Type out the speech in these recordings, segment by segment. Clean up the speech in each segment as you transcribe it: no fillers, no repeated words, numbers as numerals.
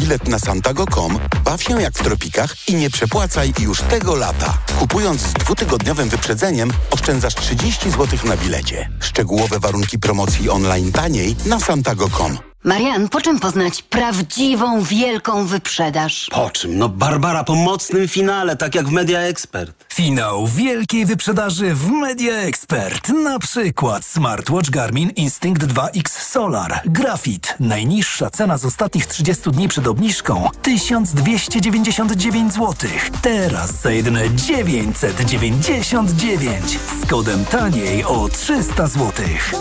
bilet na santago.com, baw się jak w tropikach i nie przepłacaj już tego lata. Kupując z 2-tygodniowym wyprzedzeniem oszczędzasz 30 zł na bilecie. Szczegółowe warunki promocji online taniej na santago.com. Marian, po czym poznać prawdziwą, wielką wyprzedaż? Po czym? No Barbara, po mocnym finale, tak jak w Media Expert. Finał wielkiej wyprzedaży w Media Expert. Na przykład smartwatch Garmin Instinct 2X Solar. Grafit. Najniższa cena z ostatnich 30 dni przed obniżką 1299 zł. Teraz za jedyne 999. Z kodem taniej o 300 zł.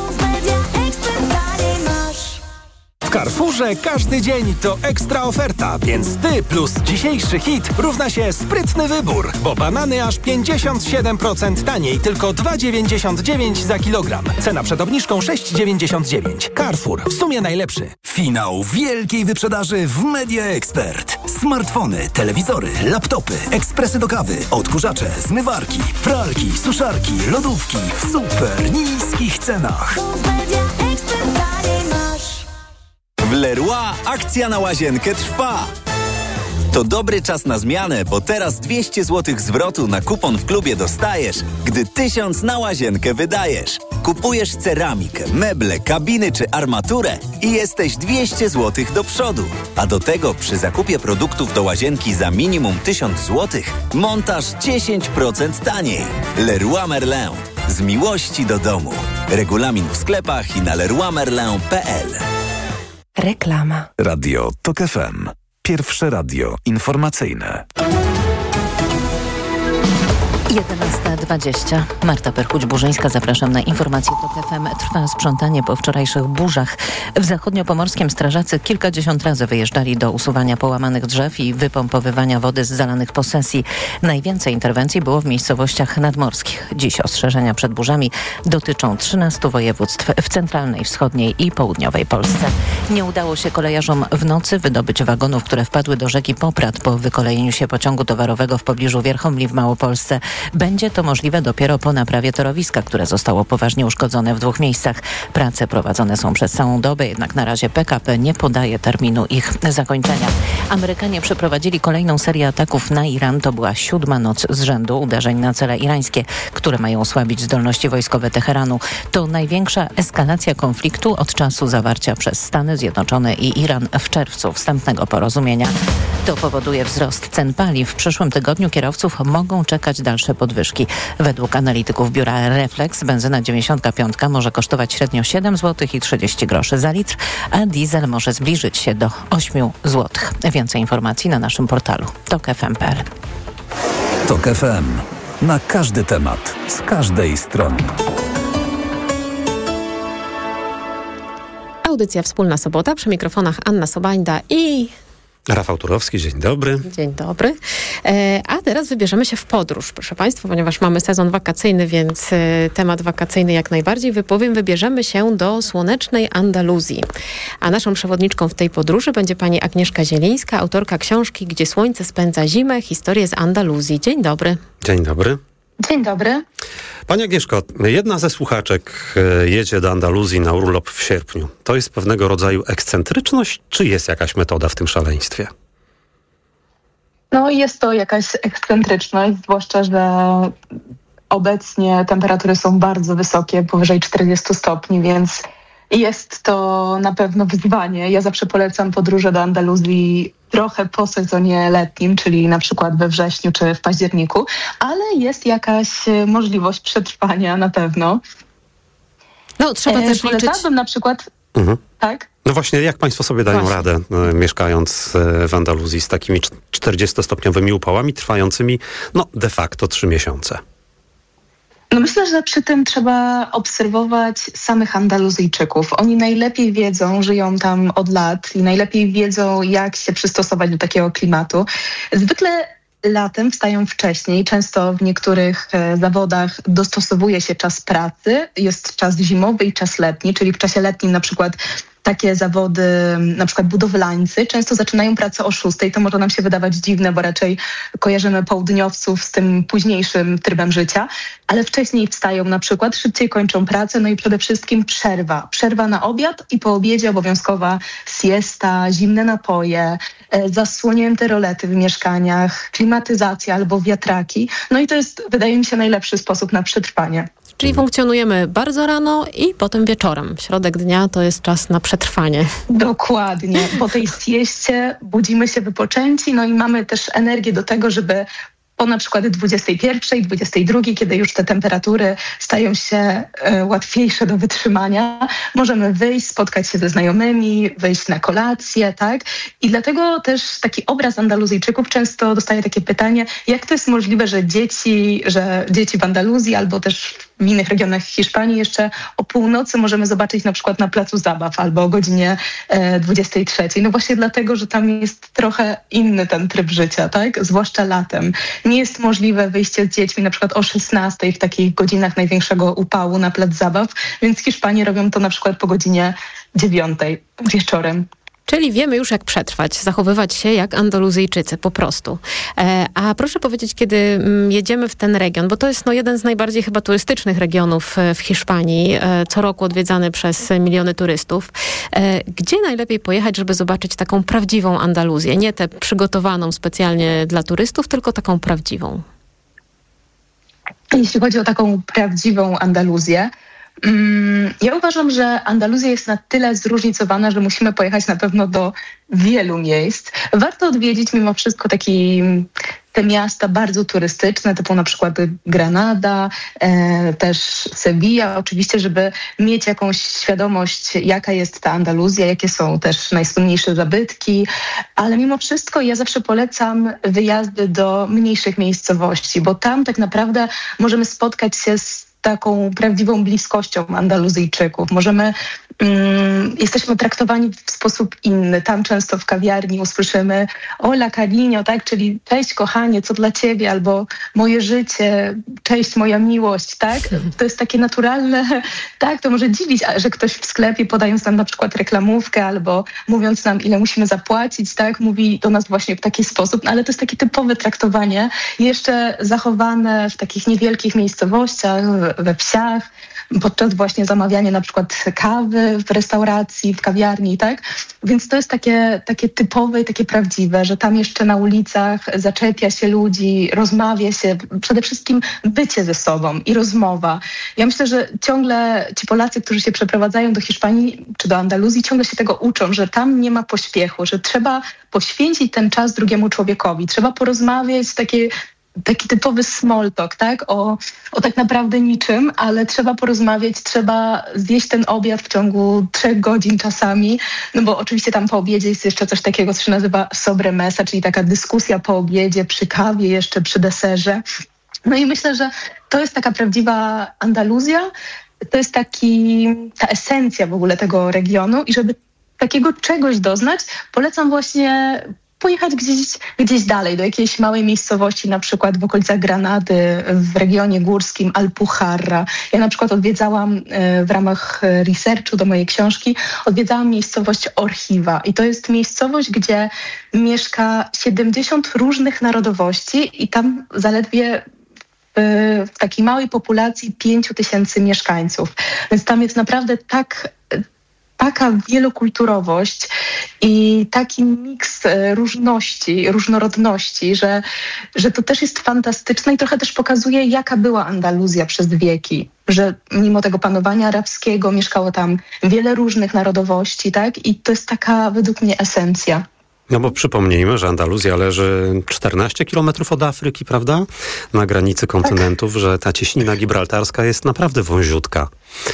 W Carrefourze każdy dzień to ekstra oferta, więc ty plus dzisiejszy hit równa się sprytny wybór, bo banany aż 57% taniej, tylko 2,99 za kilogram. Cena przed obniżką 6,99. Carrefour, w sumie najlepszy. Finał wielkiej wyprzedaży w Media Expert. Smartfony, telewizory, laptopy, ekspresy do kawy, odkurzacze, zmywarki, pralki, suszarki, lodówki w super niskich cenach. W Leroy akcja na łazienkę trwa. To dobry czas na zmianę, bo teraz 200 zł zwrotu na kupon w klubie dostajesz, gdy 1000 na łazienkę wydajesz. Kupujesz ceramikę, meble, kabiny czy armaturę i jesteś 200 zł do przodu. A do tego przy zakupie produktów do łazienki za minimum 1000 zł montaż 10% taniej. Leroy Merlin. Z miłości do domu. Regulamin w sklepach i na leroymerlin.pl. Reklama. Radio TOK FM. Pierwsze radio informacyjne. 11:20. Marta Perchuć-Burzyńska, zapraszam na informacje TOK FM. Trwa sprzątanie po wczorajszych burzach. W zachodniopomorskim strażacy kilkadziesiąt razy wyjeżdżali do usuwania połamanych drzew i wypompowywania wody z zalanych posesji. Najwięcej interwencji było w miejscowościach nadmorskich. Dziś ostrzeżenia przed burzami dotyczą 13 województw w centralnej, wschodniej i południowej Polsce. Nie udało się kolejarzom w nocy wydobyć wagonów, które wpadły do rzeki Poprad po wykolejeniu się pociągu towarowego w pobliżu Wierchomli w Małopolsce. Będzie to możliwe dopiero po naprawie torowiska, które zostało poważnie uszkodzone w 2 miejscach. Prace prowadzone są przez całą dobę, jednak na razie PKP nie podaje terminu ich zakończenia. Amerykanie przeprowadzili kolejną serię ataków na Iran. To była 7. noc z rzędu uderzeń na cele irańskie, które mają osłabić zdolności wojskowe Teheranu. To największa eskalacja konfliktu od czasu zawarcia przez Stany Zjednoczone i Iran w czerwcu wstępnego porozumienia. To powoduje wzrost cen paliw. W przyszłym tygodniu kierowców mogą czekać dalsze podwyżki. Według analityków biura Reflex benzyna 95 może kosztować średnio 7 zł i 30 groszy za litr, a diesel może zbliżyć się do 8 zł. Więcej informacji na naszym portalu tokfm.pl. TOK FM. Na każdy temat, z każdej strony. Audycja Wspólna Sobota, przy mikrofonach Anna Sobańda i Rafał Turowski, dzień dobry. Dzień dobry. A teraz wybierzemy się w podróż, proszę Państwa, ponieważ mamy sezon wakacyjny, więc temat wakacyjny jak najbardziej wypowiem. Wybierzemy się do słonecznej Andaluzji. A naszą przewodniczką w tej podróży będzie pani Agnieszka Zielińska, autorka książki Gdzie słońce spędza zimę, historie z Andaluzji. Dzień dobry. Dzień dobry. Dzień dobry. Pani Agnieszko, jedna ze słuchaczek jedzie do Andaluzji na urlop w sierpniu. To jest pewnego rodzaju ekscentryczność, czy jest jakaś metoda w tym szaleństwie? No jest to jakaś ekscentryczność, zwłaszcza, że obecnie temperatury są bardzo wysokie, powyżej 40 stopni, więc jest to na pewno wyzwanie. Ja zawsze polecam podróże do Andaluzji trochę po sezonie letnim, czyli na przykład we wrześniu czy w październiku, ale jest jakaś możliwość przetrwania na pewno. No trzeba też liczyć. Polecałabym na przykład... Tak? No właśnie, jak państwo sobie dają radę, mieszkając w Andaluzji z takimi 40-stopniowymi upałami trwającymi, de facto 3 miesiące? No myślę, że przy tym trzeba obserwować samych Andaluzyjczyków. Oni najlepiej wiedzą, żyją tam od lat i najlepiej wiedzą, jak się przystosować do takiego klimatu. Zwykle latem wstają wcześniej. Często w niektórych zawodach dostosowuje się czas pracy. Jest czas zimowy i czas letni, czyli w czasie letnim na przykład takie zawody, na przykład budowlańcy, często zaczynają pracę o 6:00. To może nam się wydawać dziwne, bo raczej kojarzymy południowców z tym późniejszym trybem życia, ale wcześniej wstają na przykład, szybciej kończą pracę, no i przede wszystkim przerwa. Przerwa na obiad i po obiedzie obowiązkowa siesta, zimne napoje, zasłonięte rolety w mieszkaniach, klimatyzacja albo wiatraki. No i to jest, wydaje mi się, najlepszy sposób na przetrwanie. Czyli funkcjonujemy bardzo rano i potem wieczorem. Środek dnia to jest czas na przetrwanie. Dokładnie. Po tej sieście budzimy się wypoczęci, no i mamy też energię do tego, żeby po na przykład 21, 22, kiedy już te temperatury stają się łatwiejsze do wytrzymania, możemy wyjść, spotkać się ze znajomymi, wyjść na kolację, tak? I dlatego też taki obraz Andaluzyjczyków często dostaje takie pytanie, jak to jest możliwe, że dzieci w Andaluzji albo też w innych regionach Hiszpanii jeszcze o północy możemy zobaczyć na przykład na placu zabaw albo o godzinie 23. No właśnie dlatego, że tam jest trochę inny ten tryb życia, tak? Zwłaszcza latem. Nie jest możliwe wyjście z dziećmi na przykład o 16 w takich godzinach największego upału na plac zabaw, więc Hiszpanie robią to na przykład po godzinie 9 wieczorem. Czyli wiemy już, jak przetrwać, zachowywać się jak Andaluzyjczycy, po prostu. A proszę powiedzieć, kiedy jedziemy w ten region, bo to jest jeden z najbardziej chyba turystycznych regionów w Hiszpanii, co roku odwiedzany przez miliony turystów. Gdzie najlepiej pojechać, żeby zobaczyć taką prawdziwą Andaluzję? Nie tę przygotowaną specjalnie dla turystów, tylko taką prawdziwą. Jeśli chodzi o taką prawdziwą Andaluzję, ja uważam, że Andaluzja jest na tyle zróżnicowana, że musimy pojechać na pewno do wielu miejsc. Warto odwiedzić mimo wszystko te miasta bardzo turystyczne, typu na przykład Granada, też Sevilla, oczywiście, żeby mieć jakąś świadomość, jaka jest ta Andaluzja, jakie są też najsłynniejsze zabytki, ale mimo wszystko ja zawsze polecam wyjazdy do mniejszych miejscowości, bo tam tak naprawdę możemy spotkać się z taką prawdziwą bliskością Andaluzyjczyków. Jesteśmy traktowani w sposób inny. Tam często w kawiarni usłyszymy hola cariño, tak? Czyli cześć kochanie, co dla ciebie? Albo moje życie, cześć moja miłość, tak? To jest takie naturalne, tak? To może dziwić, że ktoś w sklepie podając nam na przykład reklamówkę albo mówiąc nam, ile musimy zapłacić, tak? Mówi do nas właśnie w taki sposób, ale to jest takie typowe traktowanie, jeszcze zachowane w takich niewielkich miejscowościach, we wsiach, podczas właśnie zamawiania na przykład kawy w restauracji, w kawiarni, tak? Więc to jest takie typowe i takie prawdziwe, że tam jeszcze na ulicach zaczepia się ludzi, rozmawia się, przede wszystkim bycie ze sobą i rozmowa. Ja myślę, że ciągle ci Polacy, którzy się przeprowadzają do Hiszpanii czy do Andaluzji, ciągle się tego uczą, że tam nie ma pośpiechu, że trzeba poświęcić ten czas drugiemu człowiekowi, trzeba porozmawiać taki typowy small talk, tak? O tak naprawdę niczym, ale trzeba porozmawiać, trzeba zjeść ten obiad w ciągu 3 godzin czasami, no bo oczywiście tam po obiedzie jest jeszcze coś takiego, co się nazywa sobremesa, czyli taka dyskusja po obiedzie, przy kawie, jeszcze przy deserze. No i myślę, że to jest taka prawdziwa Andaluzja, to jest ta esencja w ogóle tego regionu i żeby takiego czegoś doznać, polecam właśnie pojechać gdzieś dalej, do jakiejś małej miejscowości, na przykład w okolicach Granady, w regionie górskim Alpujarra. Ja na przykład odwiedzałam w ramach researchu do mojej książki, odwiedzałam miejscowość Orchiva i to jest miejscowość, gdzie mieszka 70 różnych narodowości i tam zaledwie w takiej małej populacji 5000 mieszkańców. Więc tam jest naprawdę taka wielokulturowość i taki miks różnorodności, że to też jest fantastyczne i trochę też pokazuje, jaka była Andaluzja przez wieki. Że mimo tego panowania arabskiego mieszkało tam wiele różnych narodowości, tak? I to jest taka według mnie esencja. No bo przypomnijmy, że Andaluzja leży 14 kilometrów od Afryki, prawda? Na granicy kontynentów, tak. Że ta cieśnina gibraltarska jest naprawdę wąziutka.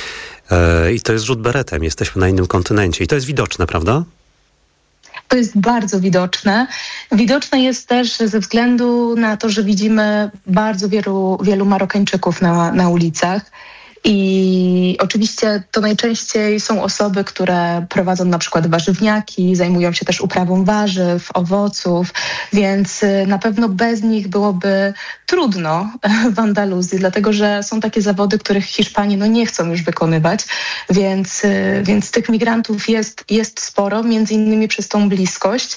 I to jest rzut beretem. Jesteśmy na innym kontynencie. I to jest widoczne, prawda? To jest bardzo widoczne. Widoczne jest też ze względu na to, że widzimy bardzo wielu Marokańczyków na ulicach. I oczywiście to najczęściej są osoby, które prowadzą na przykład warzywniaki, zajmują się też uprawą warzyw, owoców, więc na pewno bez nich byłoby trudno w Andaluzji, dlatego że są takie zawody, których Hiszpanie nie chcą już wykonywać, więc tych migrantów jest sporo, między innymi przez tą bliskość.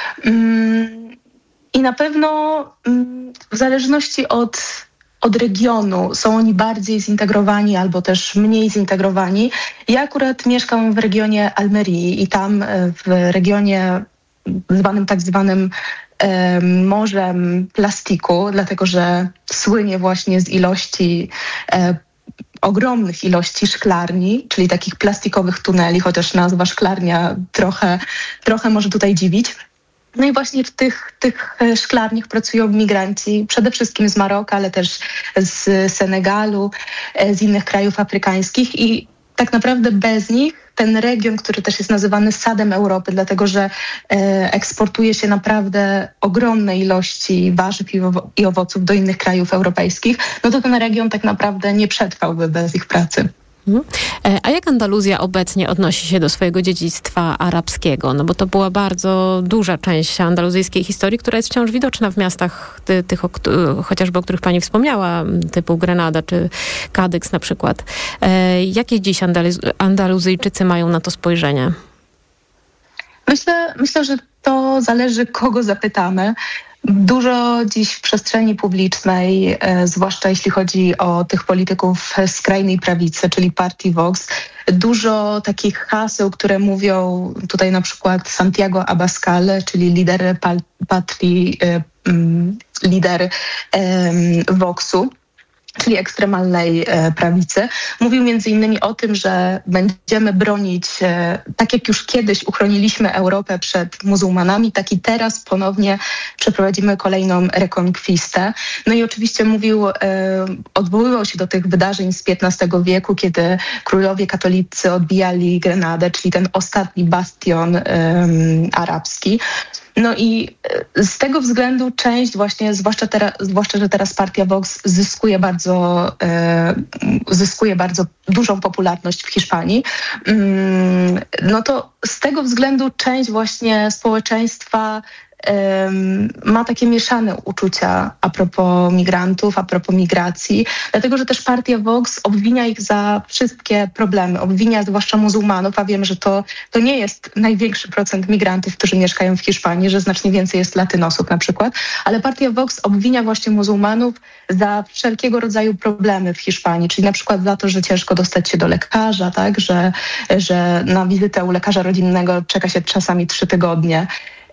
I na pewno w zależności od regionu są oni bardziej zintegrowani albo też mniej zintegrowani. Ja akurat mieszkam w regionie Almerii i tam w regionie tak zwanym morzem plastiku, dlatego że słynie właśnie z ogromnych ilości szklarni, czyli takich plastikowych tuneli, chociaż nazwa szklarnia trochę może tutaj dziwić. No i właśnie w tych szklarniach pracują migranci, przede wszystkim z Maroka, ale też z Senegalu, z innych krajów afrykańskich i tak naprawdę bez nich ten region, który też jest nazywany sadem Europy, dlatego że eksportuje się naprawdę ogromne ilości warzyw i owoców do innych krajów europejskich, no to ten region tak naprawdę nie przetrwałby bez ich pracy. A jak Andaluzja obecnie odnosi się do swojego dziedzictwa arabskiego? No bo to była bardzo duża część andaluzyjskiej historii, która jest wciąż widoczna w miastach tych, chociażby o których pani wspomniała, typu Grenada czy Kadyks na przykład. Jakie dziś Andaluzyjczycy mają na to spojrzenie? Myślę, że to zależy, kogo zapytamy. Dużo dziś w przestrzeni publicznej, zwłaszcza jeśli chodzi o tych polityków skrajnej prawicy, czyli partii Vox, dużo takich haseł, które mówią tutaj na przykład Santiago Abascal, czyli lider lider Voxu, czyli ekstremalnej prawicy, mówił między innymi o tym, że będziemy bronić, tak jak już kiedyś uchroniliśmy Europę przed muzułmanami, tak i teraz ponownie przeprowadzimy kolejną rekonkwistę. No i oczywiście odwoływał się do tych wydarzeń z XV wieku, kiedy królowie katolicy odbijali Grenadę, czyli ten ostatni bastion arabski. No i z tego względu część właśnie, zwłaszcza, że teraz partia Vox zyskuje bardzo dużą popularność w Hiszpanii, no to z tego względu część właśnie społeczeństwa ma takie mieszane uczucia a propos migrantów, a propos migracji, dlatego że też partia Vox obwinia ich za wszystkie problemy, obwinia zwłaszcza muzułmanów, a wiemy, że to nie jest największy procent migrantów, którzy mieszkają w Hiszpanii, że znacznie więcej jest latynosów na przykład, ale partia Vox obwinia właśnie muzułmanów za wszelkiego rodzaju problemy w Hiszpanii, czyli na przykład za to, że ciężko dostać się do lekarza, tak, że na wizytę u lekarza rodzinnego czeka się czasami 3 tygodnie.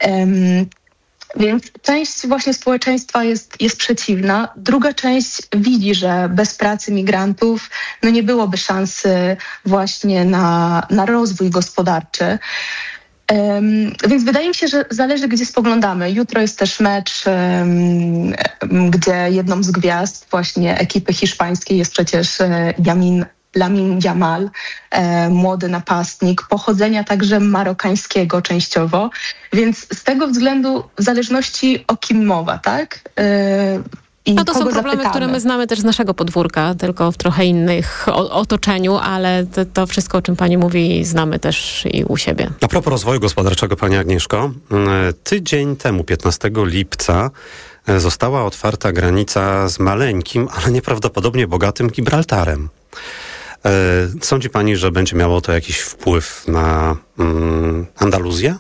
Więc część właśnie społeczeństwa jest przeciwna. Druga część widzi, że bez pracy migrantów nie byłoby szansy właśnie na rozwój gospodarczy. Więc wydaje mi się, że zależy, gdzie spoglądamy. Jutro jest też mecz, gdzie jedną z gwiazd właśnie ekipy hiszpańskiej jest przecież Lamine Yamal, młody napastnik, pochodzenia także marokańskiego częściowo, więc z tego względu w zależności o kim mowa, tak? I to są problemy, zapytamy. które my znamy też z naszego podwórka, tylko w trochę innych otoczeniu, ale to wszystko, o czym pani mówi, znamy też i u siebie. A propos rozwoju gospodarczego, pani Agnieszko, tydzień temu, 15 lipca, została otwarta granica z maleńkim, ale nieprawdopodobnie bogatym Gibraltarem. Sądzi pani, że będzie miało to jakiś wpływ na Andaluzję?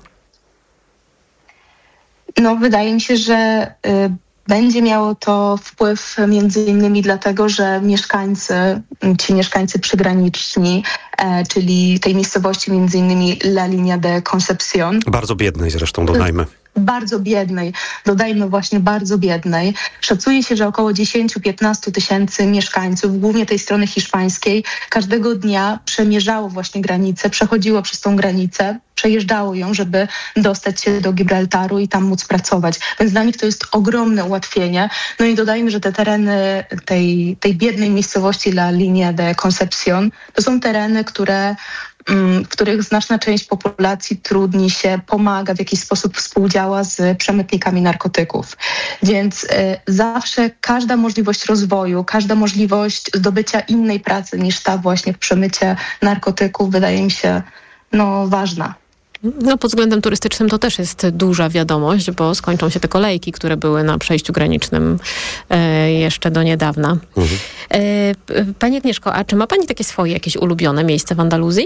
No, wydaje mi się, że będzie miało to wpływ między innymi dlatego, że ci mieszkańcy przygraniczni, czyli tej miejscowości między innymi La Línea de Concepción. Bardzo biednej zresztą, dodajmy. Bardzo biednej, dodajmy właśnie bardzo biednej. Szacuje się, że około 10-15 tysięcy mieszkańców, głównie tej strony hiszpańskiej, każdego dnia przemierzało właśnie granicę, przechodziło przez tą granicę, przejeżdżało ją, żeby dostać się do Gibraltaru i tam móc pracować. Więc dla nich to jest ogromne ułatwienie. No i dodajmy, że te tereny tej biednej miejscowości La Línea de Concepción to są tereny, które w których znaczna część populacji trudni się, pomaga, w jakiś sposób współdziała z przemytnikami narkotyków. Więc zawsze każda możliwość rozwoju, każda możliwość zdobycia innej pracy niż ta właśnie w przemycie narkotyków wydaje mi się ważna. No, pod względem turystycznym to też jest duża wiadomość, bo skończą się te kolejki, które były na przejściu granicznym jeszcze do niedawna. Pani Agnieszko, a czy ma Pani takie swoje jakieś ulubione miejsce w Andaluzji?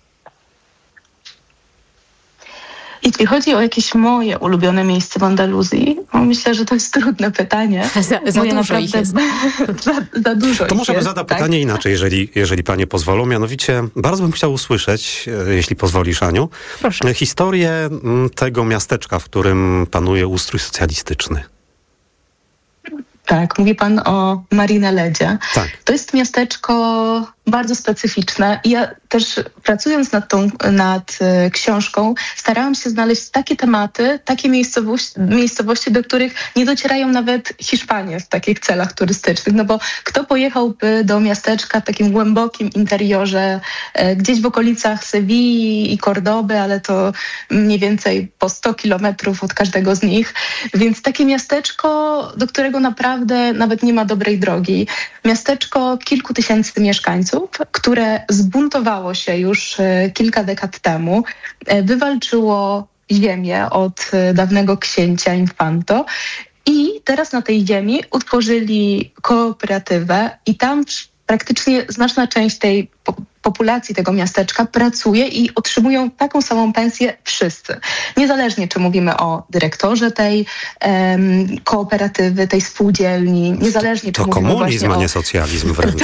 Jeśli chodzi o jakieś moje ulubione miejsce w Andaluzji, myślę, że to jest trudne pytanie. Za dużo ich jest. Za dużo to może zadam pytanie inaczej, jeżeli panie pozwolą. Mianowicie, bardzo bym chciał usłyszeć, jeśli pozwolisz, Aniu, historię tego miasteczka, w którym panuje ustrój socjalistyczny. Tak, mówi pan o Marineledzie. Tak. To jest miasteczko bardzo specyficzne. Ja też pracując nad książką starałam się znaleźć takie tematy, takie miejscowości, do których nie docierają nawet Hiszpanie w takich celach turystycznych. No bo kto pojechałby do miasteczka w takim głębokim interiorze, gdzieś w okolicach Sewilli i Kordoby, ale to mniej więcej po 100 kilometrów od każdego z nich. Więc takie miasteczko, do którego naprawdę nawet nie ma dobrej drogi. Miasteczko kilku tysięcy mieszkańców, które zbuntowało się już kilka dekad temu, wywalczyło ziemię od dawnego księcia Infanto i teraz na tej ziemi utworzyli kooperatywę i tam praktycznie znaczna część tej populacji tego miasteczka pracuje i otrzymują taką samą pensję wszyscy. Niezależnie, czy mówimy o dyrektorze tej kooperatywy, tej spółdzielni, niezależnie, czy to mówimy komunizm, właśnie a nie socjalizm wręcz.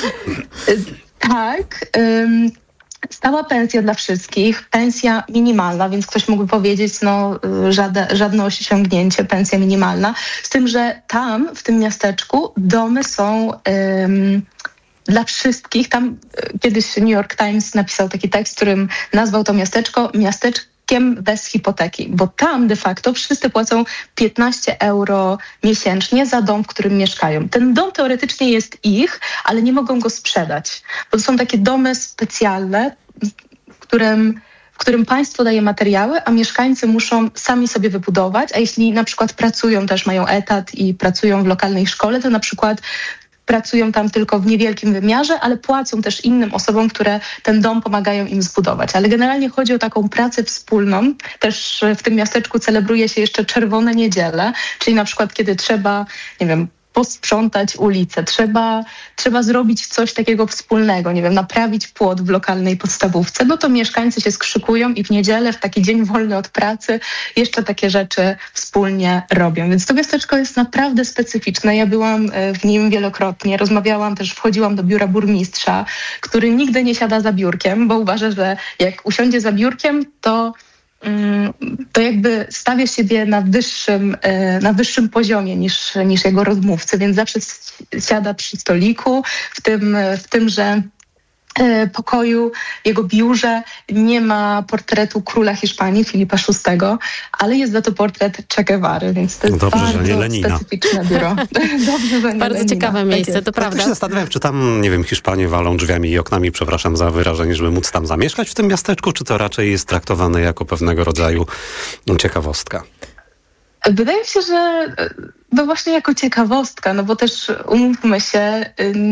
Tak. Stała pensja dla wszystkich, pensja minimalna, więc ktoś mógłby powiedzieć, żadne osiągnięcie, pensja minimalna. Z tym, że tam, w tym miasteczku, domy są dla wszystkich. Tam kiedyś New York Times napisał taki tekst, w którym nazwał to miasteczkiem bez hipoteki, bo tam de facto wszyscy płacą 15 euro miesięcznie za dom, w którym mieszkają. Ten dom teoretycznie jest ich, ale nie mogą go sprzedać, bo to są takie domy specjalne, w którym państwo daje materiały, a mieszkańcy muszą sami sobie wybudować, a jeśli na przykład pracują, też mają etat i pracują w lokalnej szkole, to na przykład pracują tam tylko w niewielkim wymiarze, ale płacą też innym osobom, które ten dom pomagają im zbudować. Ale generalnie chodzi o taką pracę wspólną. Też w tym miasteczku celebruje się jeszcze Czerwone Niedziele, czyli na przykład kiedy trzeba, nie wiem, posprzątać ulicę, trzeba zrobić coś takiego wspólnego, nie wiem, naprawić płot w lokalnej podstawówce, no to mieszkańcy się skrzykują i w niedzielę, w taki dzień wolny od pracy, jeszcze takie rzeczy wspólnie robią. Więc to miasteczko jest naprawdę specyficzne. Ja byłam w nim wielokrotnie, rozmawiałam też, wchodziłam do biura burmistrza, który nigdy nie siada za biurkiem, bo uważa, że jak usiądzie za biurkiem, to jakby stawia siebie na wyższym poziomie niż jego rozmówcy, więc zawsze siada przy stoliku, w tymże pokoju, jego biurze nie ma portretu króla Hiszpanii, Filipa VI, ale jest za to portret Che Guevary, więc to jest bardzo specyficzne biuro. Dobrze, że nie bardzo Lenina. ciekawe miejsce, tak to prawda. Ja się zastanawiam, czy tam, nie wiem, Hiszpanie walą drzwiami i oknami, przepraszam za wyrażenie, żeby móc tam zamieszkać w tym miasteczku, czy to raczej jest traktowane jako pewnego rodzaju ciekawostka? Wydaje mi się, że właśnie jako ciekawostka, no bo też umówmy się,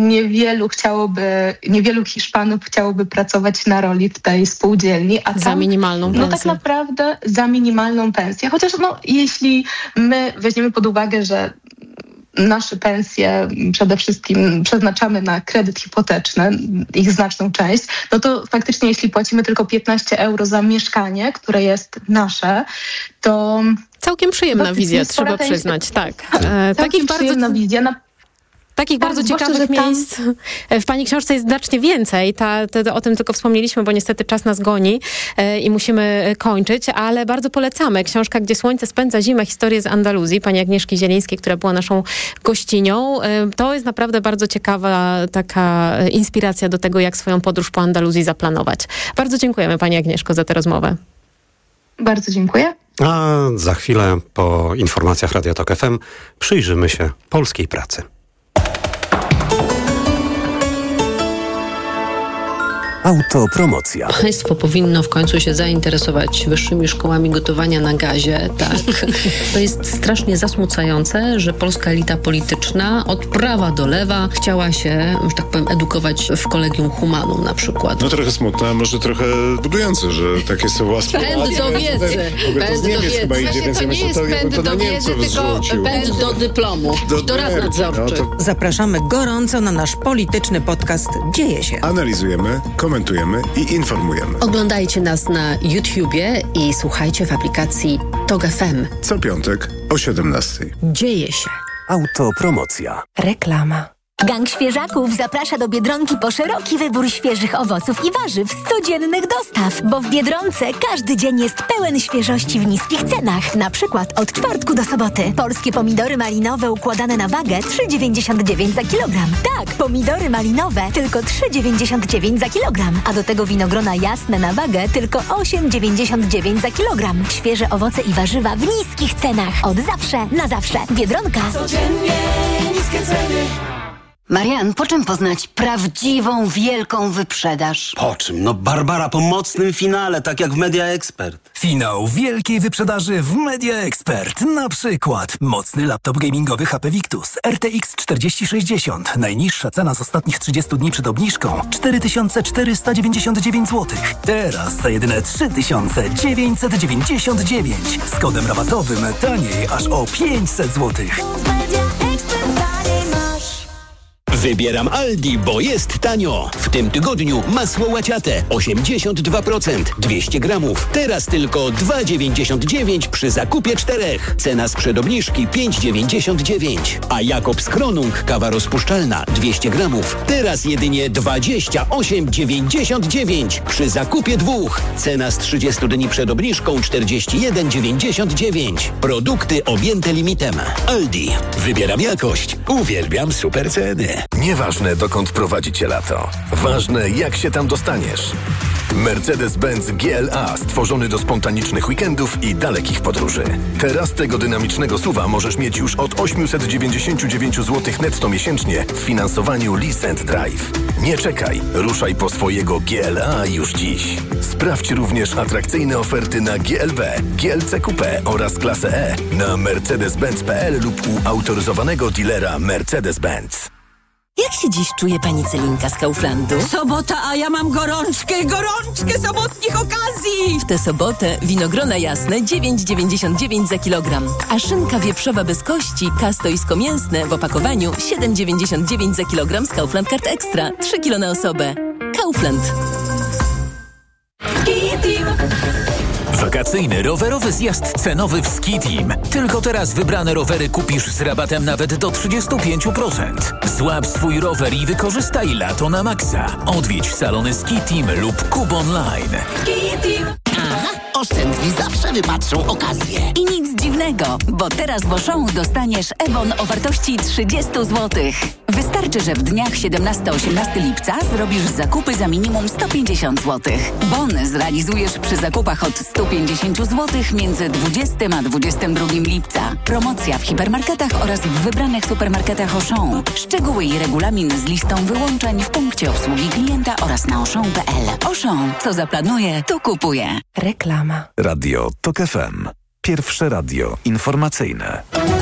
niewielu Hiszpanów chciałoby pracować na roli w tej spółdzielni, a tam, za minimalną pensję. No tak naprawdę za minimalną pensję. Chociaż jeśli my weźmiemy pod uwagę, że nasze pensje przede wszystkim przeznaczamy na kredyt hipoteczny, ich znaczną część, no to faktycznie jeśli płacimy tylko 15 euro za mieszkanie, które jest nasze, to... Całkiem przyjemna wizja, trzeba przyznać, tak. Takich przyjemna wizja. Takich bardzo ciekawych miejsc w pani książce jest znacznie więcej. O tym tylko wspomnieliśmy, bo niestety czas nas goni i musimy kończyć, ale bardzo polecamy. Książka Gdzie słońce spędza zimę, historie z Andaluzji, pani Agnieszki Zielińskiej, która była naszą gościnią. To jest naprawdę bardzo ciekawa taka inspiracja do tego, jak swoją podróż po Andaluzji zaplanować. Bardzo dziękujemy pani Agnieszko za tę rozmowę. Bardzo dziękuję. A za chwilę po informacjach Radia Tok FM przyjrzymy się polskiej pracy. Autopromocja. Państwo powinno w końcu się zainteresować wyższymi szkołami gotowania na gazie, tak? To jest strasznie zasmucające, że polska elita polityczna od prawa do lewa chciała się, że tak powiem, edukować w Collegium Humanum na przykład. No trochę smutne, a może trochę budujące, że takie są łaski. Pęd do wiedzy. Pęd do wiedzy. Chyba idzie, więc ja myślę, to jakby to na Niemców zrzucił. Pęd do dyplomu, do rad nadzorczych. Zapraszamy gorąco na nasz polityczny podcast Dzieje się. Analizujemy, komentujemy i informujemy. Oglądajcie nas na YouTubie i słuchajcie w aplikacji TOG FM. Co piątek o 17:00. Dzieje się. Autopromocja. Reklama. Gang Świeżaków zaprasza do Biedronki po szeroki wybór świeżych owoców i warzyw z codziennych dostaw, bo w Biedronce każdy dzień jest pełen świeżości w niskich cenach. Na przykład od czwartku do soboty. Polskie pomidory malinowe układane na wagę 3,99 za kilogram. Tak, pomidory malinowe tylko 3,99 za kilogram. A do tego winogrona jasne na wagę tylko 8,99 za kilogram. Świeże owoce i warzywa w niskich cenach. Od zawsze, na zawsze. Biedronka. Codziennie niskie ceny. Marian, po czym poznać prawdziwą, wielką wyprzedaż? Po czym? No Barbara, po mocnym finale, tak jak w Media Expert. Finał wielkiej wyprzedaży w Media Expert. Na przykład mocny laptop gamingowy HP Victus RTX 4060. Najniższa cena z ostatnich 30 dni przed obniżką 4499 zł. Teraz za jedyne 3999. Z kodem rabatowym taniej aż o 500 zł. Wybieram Aldi, bo jest tanio. W tym tygodniu masło łaciate 82%, 200 gramów. Teraz tylko 2,99 przy zakupie 4. Cena sprzed obniżki 5,99. A Jakobs Kronung kawa rozpuszczalna 200 gramów. Teraz jedynie 28,99 przy zakupie 2. Cena z 30 dni przed obniżką 41,99. Produkty objęte limitem. Aldi. Wybieram jakość. Uwielbiam super ceny. Nieważne, dokąd prowadzi cię lato. Ważne, jak się tam dostaniesz. Mercedes-Benz GLA stworzony do spontanicznych weekendów i dalekich podróży. Teraz tego dynamicznego SUV-a możesz mieć już od 899 zł netto miesięcznie w finansowaniu Lease and Drive. Nie czekaj, ruszaj po swojego GLA już dziś. Sprawdź również atrakcyjne oferty na GLB, GLC Coupé oraz klasę E na mercedes-benz.pl lub u autoryzowanego dealera Mercedes-Benz. Jak się dziś czuje pani Celinka z Kauflandu? Sobota, a ja mam gorączkę sobotnich okazji! W tę sobotę winogrona jasne 9,99 za kilogram, a szynka wieprzowa bez kości kastoisko-mięsne w opakowaniu 7,99 za kilogram z Kaufland Card Extra. 3 kilo na osobę. Kaufland. Wakacyjny rowerowy zjazd cenowy w Ski Team. Tylko teraz wybrane rowery kupisz z rabatem nawet do 35%. Złap swój rower i wykorzystaj lato na maksa. Odwiedź salony Ski Team lub Kub Online. Ski Team. Aha, oszczędni zawsze wypatrzą okazję. I nic dziwnego, bo teraz w Auchan dostaniesz e-bon o wartości 30 zł. Wystarczy, że w dniach 17-18 lipca zrobisz zakupy za minimum 150 zł. Bon zrealizujesz przy zakupach od 150 zł między 20 a 22 lipca. Promocja w hipermarketach oraz w wybranych supermarketach Auchan. Szczegóły i regulamin z listą wyłączeń w punkcie obsługi klienta oraz na auchan.pl. Auchan, co zaplanuje, to kupuje. Reklama. Radio TOK FM. Pierwsze radio informacyjne.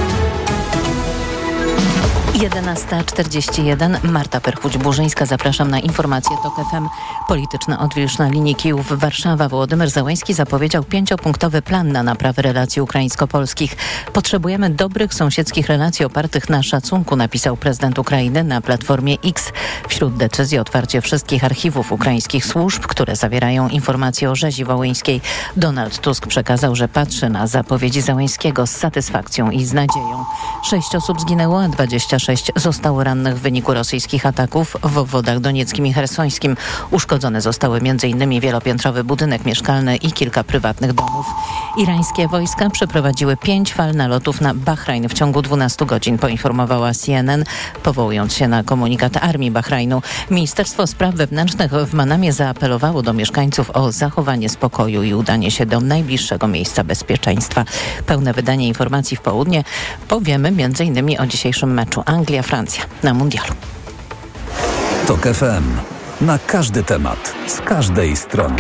11:41. Marta Perchuć-Burzyńska. Zapraszam na informacje TOK FM. Polityczny odwilż na linii Kijów-Warszawa. Wołodymyr Zełenski zapowiedział 5-punktowy plan na naprawę relacji ukraińsko-polskich. Potrzebujemy dobrych sąsiedzkich relacji opartych na szacunku, napisał prezydent Ukrainy na Platformie X. Wśród decyzji otwarcie wszystkich archiwów ukraińskich służb, które zawierają informacje o rzezi wołyńskiej. Donald Tusk przekazał, że patrzy na zapowiedzi Zełenskiego z satysfakcją i z nadzieją. 6 osób zginęło, a 26 zostało rannych w wyniku rosyjskich ataków w obwodach donieckim i chersońskim. Uszkodzone zostały m.in. wielopiętrowy budynek mieszkalny i kilka prywatnych domów. Irańskie wojska przeprowadziły 5 fal nalotów na Bahrajn w ciągu 12 godzin, poinformowała CNN, powołując się na komunikat armii Bahrajnu. Ministerstwo Spraw Wewnętrznych w Manamie zaapelowało do mieszkańców o zachowanie spokoju i udanie się do najbliższego miejsca bezpieczeństwa. Pełne wydanie informacji w południe powiemy m.in. o dzisiejszym meczu Anglia-Francja na mundialu. TOK FM. Na każdy temat, z każdej strony.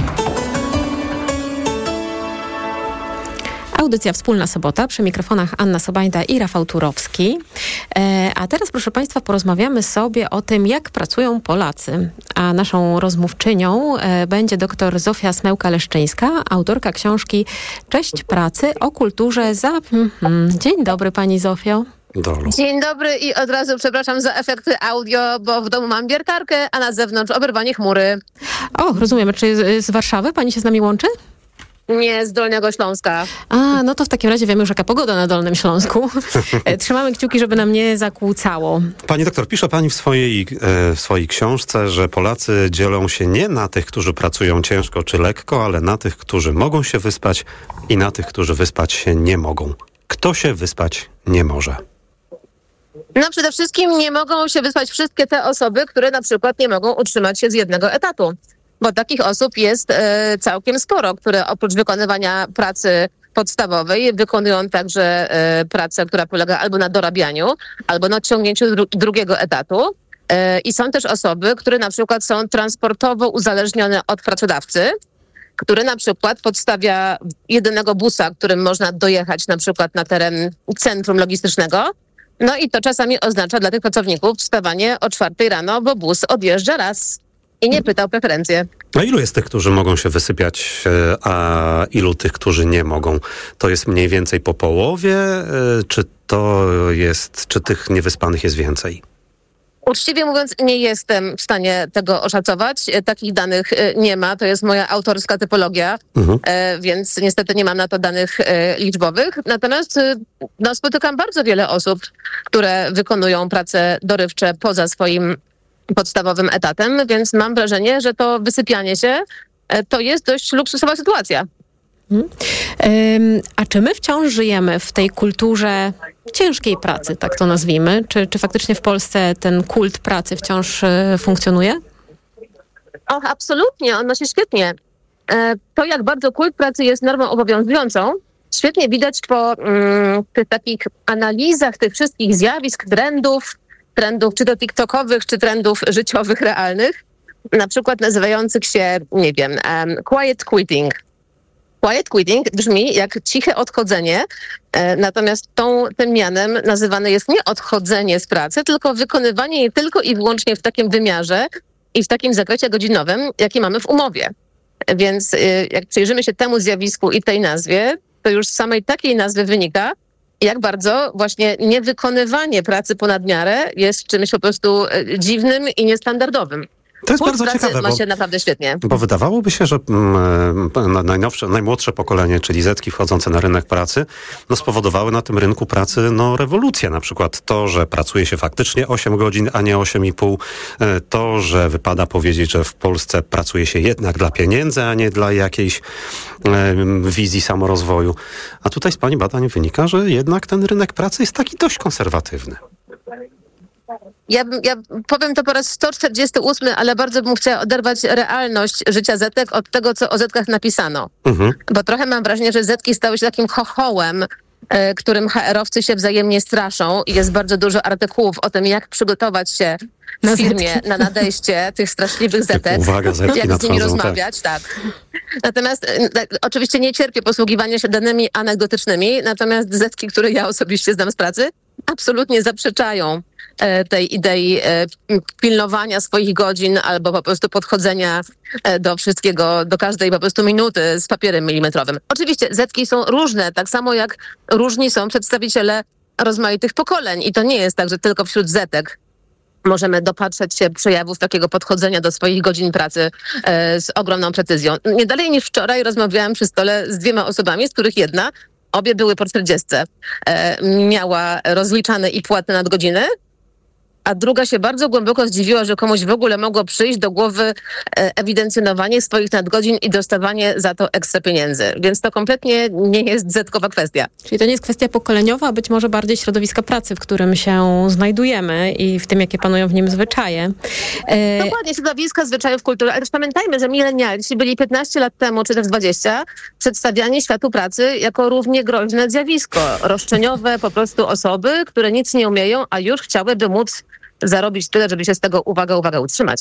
Audycja Wspólna Sobota, przy mikrofonach Anna Sobajda i Rafał Turowski. A teraz, proszę Państwa, porozmawiamy sobie o tym, jak pracują Polacy. A naszą rozmówczynią będzie dr Zofia Smełka-Leszczyńska, autorka książki Cześć pracy o kulturze za... Dzień dobry, pani Zofio. Dzień dobry i od razu przepraszam za efekty audio, bo w domu mam wiertarkę, a na zewnątrz oberwanie chmury. O, rozumiem. Czy z Warszawy pani się z nami łączy? Nie, z Dolnego Śląska. A, no to w takim razie wiemy już, jaka pogoda na Dolnym Śląsku. Trzymamy kciuki, żeby nam nie zakłócało. Pani doktor, pisze pani w swojej książce, że Polacy dzielą się nie na tych, którzy pracują ciężko czy lekko, ale na tych, którzy mogą się wyspać i na tych, którzy wyspać się nie mogą. Kto się wyspać nie może? No przede wszystkim nie mogą się wyspać wszystkie te osoby, które na przykład nie mogą utrzymać się z jednego etatu. Bo takich osób jest całkiem sporo, które oprócz wykonywania pracy podstawowej wykonują także pracę, która polega albo na dorabianiu, albo na ciągnięciu drugiego etatu. I są też osoby, które na przykład są transportowo uzależnione od pracodawcy, który na przykład podstawia jedynego busa, którym można dojechać na przykład na teren centrum logistycznego. No i to czasami oznacza dla tych pracowników wstawanie o 4 rano, bo bus odjeżdża raz. I nie pyta o preferencje. A ilu jest tych, którzy mogą się wysypiać, a ilu tych, którzy nie mogą? To jest mniej więcej po połowie, czy tych niewyspanych jest więcej? Uczciwie mówiąc, nie jestem w stanie tego oszacować. Takich danych nie ma. To jest moja autorska typologia, więc niestety nie mam na to danych liczbowych. Natomiast spotykam bardzo wiele osób, które wykonują prace dorywcze poza swoim podstawowym etatem, więc mam wrażenie, że to wysypianie się to jest dość luksusowa sytuacja. A czy my wciąż żyjemy w tej kulturze ciężkiej pracy, tak to nazwijmy? Czy faktycznie w Polsce ten kult pracy wciąż funkcjonuje? Och, absolutnie, ono się świetnie. To, jak bardzo kult pracy jest normą obowiązującą, świetnie widać po tych takich analizach tych wszystkich zjawisk, trendów czy to tiktokowych, czy trendów życiowych, realnych, na przykład nazywających się, nie wiem, quiet quitting. Quiet quitting brzmi jak ciche odchodzenie, natomiast tym mianem nazywane jest nie odchodzenie z pracy, tylko wykonywanie jej tylko i wyłącznie w takim wymiarze i w takim zakresie godzinowym, jaki mamy w umowie. Więc jak przyjrzymy się temu zjawisku i tej nazwie, to już z samej takiej nazwy wynika, jak bardzo właśnie niewykonywanie pracy ponad miarę jest czymś po prostu dziwnym i niestandardowym. To jest bardzo ciekawe, ma się naprawdę świetnie. Bo wydawałoby się, że najmłodsze pokolenie, czyli Zetki wchodzące na rynek pracy, spowodowały na tym rynku pracy rewolucję. Na przykład to, że pracuje się faktycznie 8 godzin, a nie 8,5. To, że wypada powiedzieć, że w Polsce pracuje się jednak dla pieniędzy, a nie dla jakiejś wizji samorozwoju. A tutaj z pani badań wynika, że jednak ten rynek pracy jest taki dość konserwatywny. Ja powiem to po raz 148, ale bardzo bym chciała oderwać realność życia Zetek od tego, co o Zetkach napisano. Bo trochę mam wrażenie, że Zetki stały się takim chochołem, którym HR-owcy się wzajemnie straszą i jest bardzo dużo artykułów o tym, jak przygotować się w firmie na nadejście tych straszliwych Zetek. Uwaga, Zetki jak z nimi nadchodzą, rozmawiać, tak. Natomiast oczywiście nie cierpię posługiwania się danymi anegdotycznymi, natomiast Zetki, które ja osobiście znam z pracy, absolutnie zaprzeczają tej idei pilnowania swoich godzin albo po prostu podchodzenia do wszystkiego, do każdej po prostu minuty z papierem milimetrowym. Oczywiście Zetki są różne, tak samo jak różni są przedstawiciele rozmaitych pokoleń i to nie jest tak, że tylko wśród Zetek możemy dopatrzeć się przejawów takiego podchodzenia do swoich godzin pracy z ogromną precyzją. Nie dalej niż wczoraj rozmawiałam przy stole z 2 osobami, z których jedna, obie były po 40, miała rozliczane i płatne nadgodziny, a druga się bardzo głęboko zdziwiła, że komuś w ogóle mogło przyjść do głowy ewidencjonowanie swoich nadgodzin i dostawanie za to ekstra pieniędzy. Więc to kompletnie nie jest zetkowa kwestia. Czyli to nie jest kwestia pokoleniowa, a być może bardziej środowiska pracy, w którym się znajdujemy i w tym, jakie panują w nim zwyczaje. Dokładnie, środowiska, zwyczajów, kultury. Ale też pamiętajmy, że milenialsi byli 15 lat temu, czy też 20, przedstawiani światu pracy jako równie groźne zjawisko. Roszczeniowe po prostu osoby, które nic nie umieją, a już chciałyby móc zarobić tyle, żeby się z tego, uwaga, utrzymać.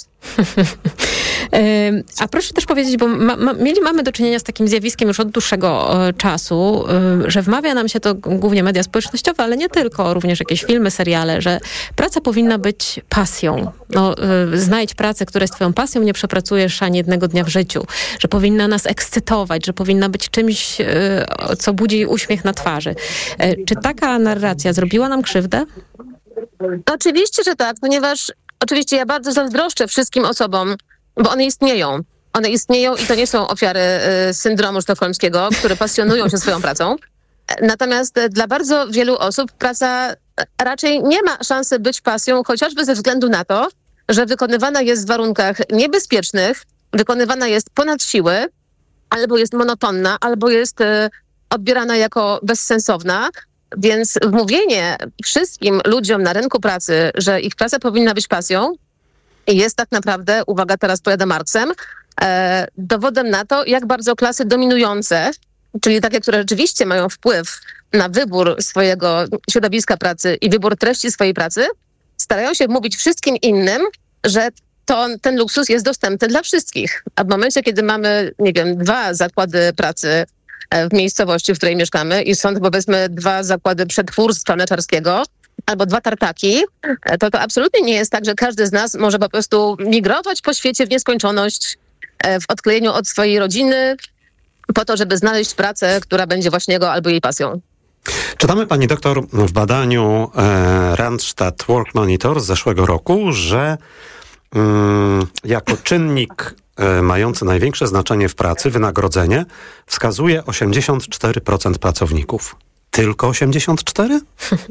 A proszę też powiedzieć, bo mamy do czynienia z takim zjawiskiem już od dłuższego czasu, że wmawia nam się to głównie media społecznościowe, ale nie tylko, również jakieś filmy, seriale, że praca powinna być pasją. Znajdź pracę, która jest twoją pasją, nie przepracujesz ani jednego dnia w życiu. Że powinna nas ekscytować, że powinna być czymś, co budzi uśmiech na twarzy. Czy taka narracja zrobiła nam krzywdę? Oczywiście, że tak, ponieważ oczywiście ja bardzo zazdroszczę wszystkim osobom, bo one istnieją. One istnieją i to nie są ofiary syndromu sztokholmskiego, które pasjonują się swoją pracą. Natomiast dla bardzo wielu osób praca raczej nie ma szansy być pasją, chociażby ze względu na to, że wykonywana jest w warunkach niebezpiecznych, wykonywana jest ponad siły, albo jest monotonna, albo jest odbierana jako bezsensowna. Więc wmówienie wszystkim ludziom na rynku pracy, że ich praca powinna być pasją, jest tak naprawdę, uwaga, teraz pojadę Marksem, dowodem na to, jak bardzo klasy dominujące, czyli takie, które rzeczywiście mają wpływ na wybór swojego środowiska pracy i wybór treści swojej pracy, starają się mówić wszystkim innym, że ten luksus jest dostępny dla wszystkich. A w momencie, kiedy mamy, 2 zakłady pracy w miejscowości, w której mieszkamy i są, powiedzmy, 2 zakłady przetwórstwa mleczarskiego albo 2 tartaki, to absolutnie nie jest tak, że każdy z nas może po prostu migrować po świecie w nieskończoność, w odklejeniu od swojej rodziny, po to, żeby znaleźć pracę, która będzie właśnie jego albo jej pasją. Czytamy, pani doktor, w badaniu Randstad Work Monitor z zeszłego roku, że jako czynnik mający największe znaczenie w pracy, wynagrodzenie, wskazuje 84% pracowników. Tylko 84%?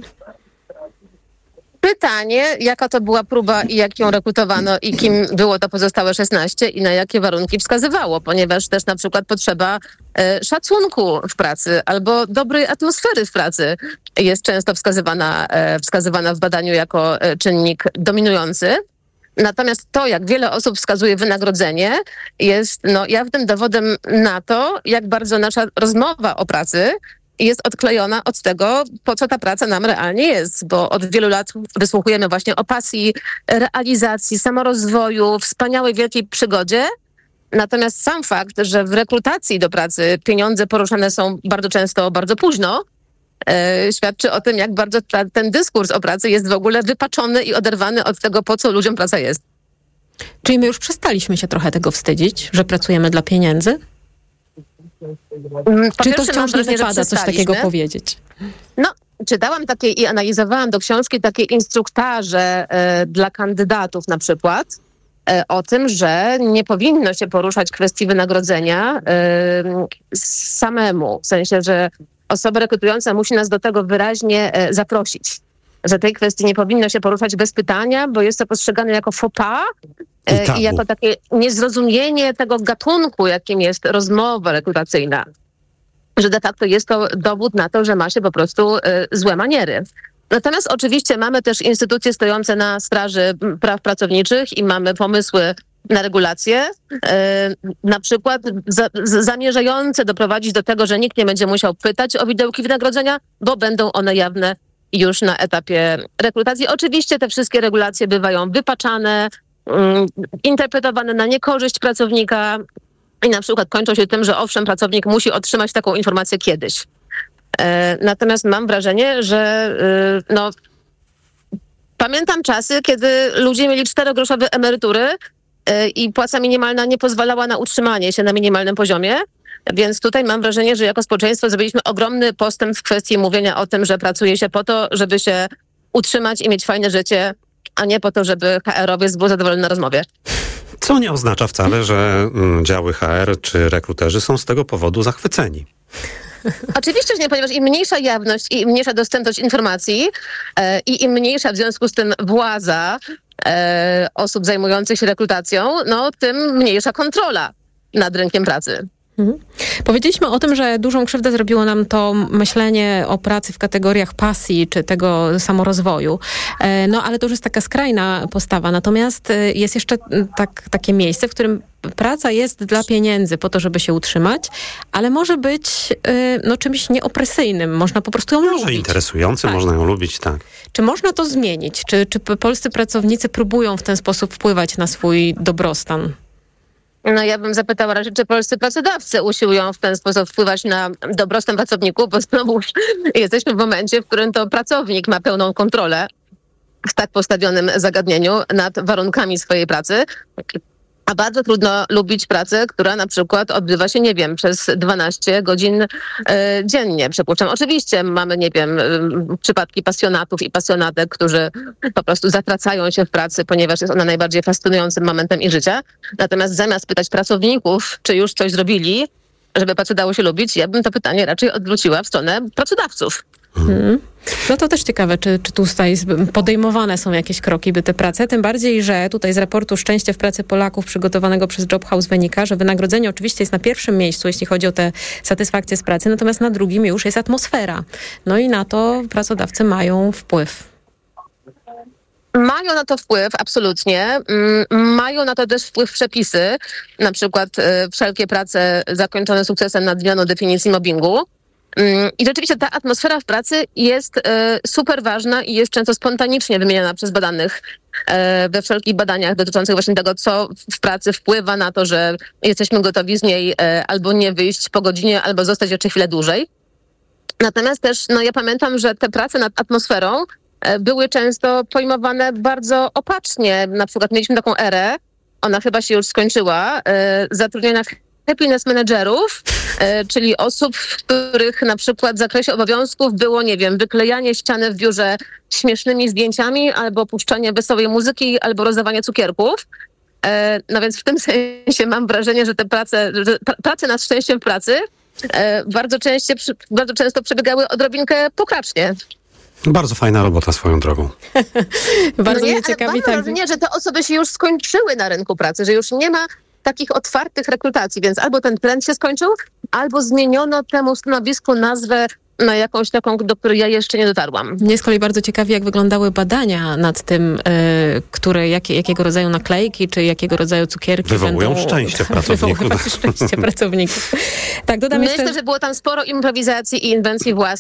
Pytanie, jaka to była próba i jak ją rekrutowano i kim było to pozostałe 16 i na jakie warunki wskazywało, ponieważ też na przykład potrzeba szacunku w pracy albo dobrej atmosfery w pracy jest często wskazywana w badaniu jako czynnik dominujący. Natomiast to, jak wiele osób wskazuje wynagrodzenie, jest jawnym dowodem na to, jak bardzo nasza rozmowa o pracy jest odklejona od tego, po co ta praca nam realnie jest, bo od wielu lat wysłuchujemy właśnie o pasji, realizacji, samorozwoju, wspaniałej, wielkiej przygodzie. Natomiast sam fakt, że w rekrutacji do pracy pieniądze poruszane są bardzo często, bardzo późno, świadczy o tym, jak bardzo ten dyskurs o pracy jest w ogóle wypaczony i oderwany od tego, po co ludziom praca jest. Czyli my już przestaliśmy się trochę tego wstydzić, że pracujemy dla pieniędzy? Czy to wciąż nie wypada coś takiego powiedzieć? Czytałam takie i analizowałam do książki takie instruktaże dla kandydatów na przykład o tym, że nie powinno się poruszać kwestii wynagrodzenia samemu. W sensie, że osoba rekrutująca musi nas do tego wyraźnie zaprosić. Że tej kwestii nie powinno się poruszać bez pytania, bo jest to postrzegane jako faux pas i jako takie niezrozumienie tego gatunku, jakim jest rozmowa rekrutacyjna. Że de facto jest to dowód na to, że ma się po prostu złe maniery. Natomiast oczywiście mamy też instytucje stojące na straży praw pracowniczych i mamy pomysły na regulacje, na przykład zamierzające doprowadzić do tego, że nikt nie będzie musiał pytać o widełki wynagrodzenia, bo będą one jawne już na etapie rekrutacji. Oczywiście te wszystkie regulacje bywają wypaczane, interpretowane na niekorzyść pracownika i na przykład kończą się tym, że owszem, pracownik musi otrzymać taką informację kiedyś. Natomiast mam wrażenie, że pamiętam czasy, kiedy ludzie mieli 4-groszowe emerytury i płaca minimalna nie pozwalała na utrzymanie się na minimalnym poziomie. Więc tutaj mam wrażenie, że jako społeczeństwo zrobiliśmy ogromny postęp w kwestii mówienia o tym, że pracuje się po to, żeby się utrzymać i mieć fajne życie, a nie po to, żeby HR-owiec był zadowolony na rozmowie. Co nie oznacza wcale, że działy HR czy rekruterzy są z tego powodu zachwyceni. Oczywiście, że nie, ponieważ im mniejsza jawność i im mniejsza dostępność informacji i im mniejsza w związku z tym władza osób zajmujących się rekrutacją, tym mniejsza kontrola nad rynkiem pracy. Powiedzieliśmy o tym, że dużą krzywdę zrobiło nam to myślenie o pracy w kategoriach pasji czy tego samorozwoju. No ale to już jest taka skrajna postawa. Natomiast jest jeszcze takie miejsce, w którym praca jest dla pieniędzy po to, żeby się utrzymać, ale może być czymś nieopresyjnym. Można po prostu ją lubić. Może interesującym, można ją lubić, tak. Czy można to zmienić? Czy polscy pracownicy próbują w ten sposób wpływać na swój dobrostan? No ja bym zapytała raczej, czy polscy pracodawcy usiłują w ten sposób wpływać na dobrostan pracowników, bo znowu jesteśmy w momencie, w którym to pracownik ma pełną kontrolę w tak postawionym zagadnieniu nad warunkami swojej pracy. A bardzo trudno lubić pracę, która na przykład odbywa się, nie wiem, przez 12 godzin dziennie. Przypuszczam. Oczywiście mamy, nie wiem, przypadki pasjonatów i pasjonatek, którzy po prostu zatracają się w pracy, ponieważ jest ona najbardziej fascynującym momentem ich życia. Natomiast zamiast pytać pracowników, czy już coś zrobili, żeby pracę dało się lubić, ja bym to pytanie raczej odwróciła w stronę pracodawców. No to też ciekawe, czy tutaj podejmowane są jakieś kroki, by te prace, tym bardziej, że tutaj z raportu Szczęście w pracy Polaków przygotowanego przez Job House wynika, że wynagrodzenie oczywiście jest na pierwszym miejscu, jeśli chodzi o tę satysfakcję z pracy, natomiast na drugim już jest atmosfera. No i na to pracodawcy mają wpływ. Mają na to wpływ, absolutnie. Mają na to też wpływ przepisy, na przykład wszelkie prace zakończone sukcesem nad zmianą definicji mobbingu. I rzeczywiście ta atmosfera w pracy jest super ważna i jest często spontanicznie wymieniana przez badanych we wszelkich badaniach dotyczących właśnie tego, co w pracy wpływa na to, że jesteśmy gotowi z niej albo nie wyjść po godzinie, albo zostać jeszcze chwilę dłużej. Natomiast też, ja pamiętam, że te prace nad atmosferą były często pojmowane bardzo opatrznie. Na przykład mieliśmy taką erę, ona chyba się już skończyła, zatrudnienia happiness managerów, czyli osób, w których na przykład w zakresie obowiązków było, nie wiem, wyklejanie ściany w biurze śmiesznymi zdjęciami, albo puszczanie wesołej muzyki, albo rozdawanie cukierków. No więc w tym sensie mam wrażenie, że te prace nad szczęściem w pracy bardzo często przebiegały odrobinkę pokracznie. Bardzo fajna robota swoją drogą. Bardzo mnie ciekawi. Mam wrażenie, że te osoby się już skończyły na rynku pracy, że już nie ma takich otwartych rekrutacji, więc albo ten trend się skończył, albo zmieniono temu stanowisku nazwę na jakąś taką, do której ja jeszcze nie dotarłam. Mnie z kolei bardzo ciekawi, jak wyglądały badania nad tym, jakiego rodzaju naklejki, czy jakiego rodzaju cukierki wywołują szczęście pracowników. Szczęście pracowników. Tak, dodam Myślę, że było tam sporo improwizacji i inwencji własnych.